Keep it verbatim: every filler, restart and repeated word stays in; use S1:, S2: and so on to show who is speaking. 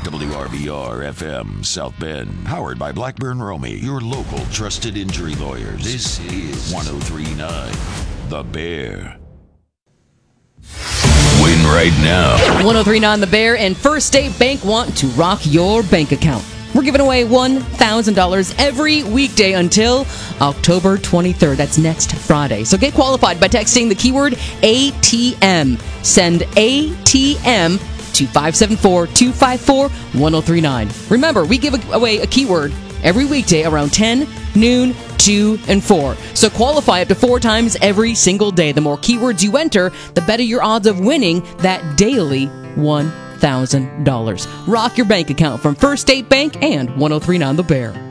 S1: W R B R F M South Bend, powered by Blackburn Romy, your local trusted injury lawyers. This is one oh three point nine The Bear. Win right now.
S2: one oh three point nine The Bear and First State Bank want to rock your bank account. We're giving away one thousand dollars every weekday until October twenty-third. That's next Friday. So get qualified by texting the keyword A T M. Send A T M to five seven four, two five four, one oh three nine. Remember, we give away a keyword every weekday around ten, noon, two, and four. So qualify up to four times every single day. The more keywords you enter, the better your odds of winning that daily one thousand dollars. Rock your bank account from First State Bank and one oh three point nine The Bear.